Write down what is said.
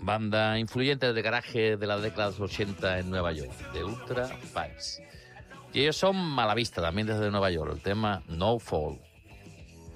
Banda influyente de garaje de la década de los 80 en Nueva York, de Ultra Vibes. Y ellos son Malavista, también desde Nueva York, el tema No Fall.